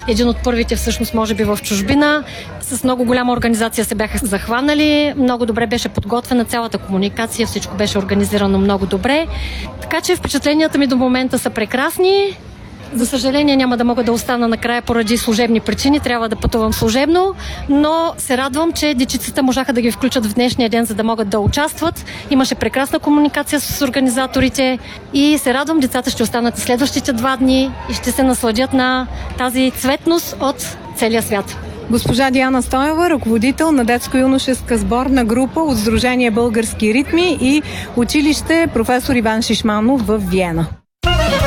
един от първите всъщност може би в чужбина. С много голяма организация се бяха захванали, много добре беше подготвена цялата комуникация, всичко беше организирано много добре. Така че впечатленията ми до момента са прекрасни. За съжаление няма да мога да остана накрая поради служебни причини, трябва да пътувам служебно, но се радвам, че дечицата можаха да ги включат в днешния ден, за да могат да участват. Имаше прекрасна комуникация с организаторите и се радвам, децата ще останат следващите 2 дни и ще се насладят на тази цветност от целия свят. Госпожа Диана Стоева, ръководител на детско-юношеска сборна група от Сдружение Български ритми и училище професор Иван Шишманов в Виена.